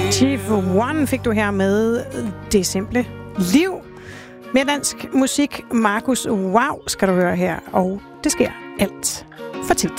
Chief One fik du her med Det Simple Liv. Med dansk musik, Markus Wow, skal du høre her. Og det sker alt for tit.